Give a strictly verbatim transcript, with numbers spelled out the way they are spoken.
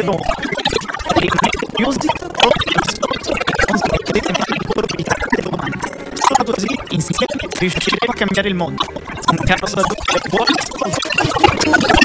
devono music o non smetterete mai di porvi tante domande. Solo così, insieme, riusciremo a cambiare il mondo. Un caro saluto e buon ascolto.